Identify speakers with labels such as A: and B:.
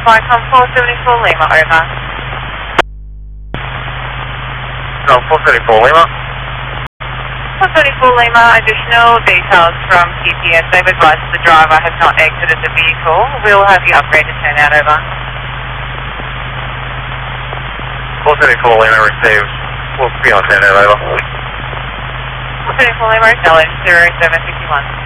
A: flight from 474 Lima, over.
B: No, 474 Lima.
A: 474 Lima, additional details from TPS. They've advised the driver has not exited the vehicle. We'll have you upgrade to turn out, over.
B: 474 Lima received. We'll be on turn out, over.
A: 474 Lima, acknowledge 0751.